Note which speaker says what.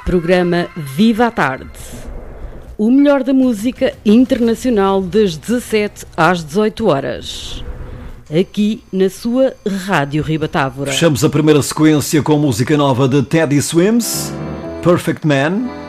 Speaker 1: Programa Viva à Tarde. O melhor da música internacional das 17 às 18 horas. Aqui na sua Rádio Ribatávora.
Speaker 2: Fechamos a primeira sequência com música nova de Teddy Swims, Perfect Man.